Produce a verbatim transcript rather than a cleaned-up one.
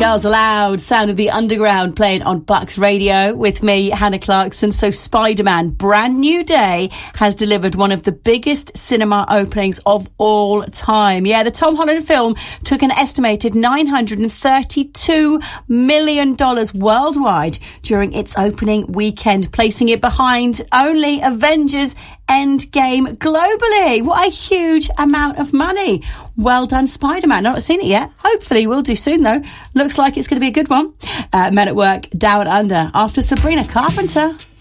Girls Aloud, sound of the underground, playing on Bucks Radio with me, Hannah Clarkson. So Spider-Man, Brand New Day, has delivered one of the biggest cinema openings of all time. Yeah, the Tom Holland film took an estimated nine hundred thirty-two million dollars worldwide during its opening weekend, placing it behind only Avengers Endgame globally. What a huge amount of money. Well done, Spider-Man. Not seen it yet. Hopefully we'll do soon, though. Looks like it's going to be a good one. Uh, Men at Work, Down Under, after Sabrina Carpenter.